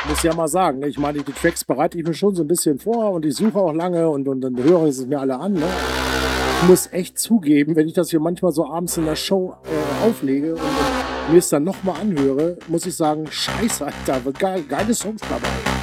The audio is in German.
muss ja mal sagen, ne? Ich meine, die Tracks bereite ich mir schon so ein bisschen vor und ich suche auch lange und dann höre ich es mir alle an, ne? Ich muss echt zugeben, wenn ich das hier manchmal so abends in der Show auflege und mir es dann nochmal anhöre, muss ich sagen, scheiße, Alter, geile Songs dabei.